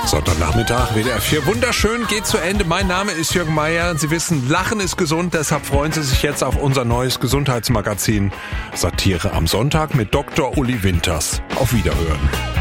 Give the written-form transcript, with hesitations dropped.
Sonntagnachmittag, WDR 4. Wunderschön, geht zu Ende. Mein Name ist Jürgen Meier. Sie wissen, Lachen ist gesund, deshalb freuen Sie sich jetzt auf unser neues Gesundheitsmagazin Satire am Sonntag mit Dr. Uli Winters. Auf Wiederhören.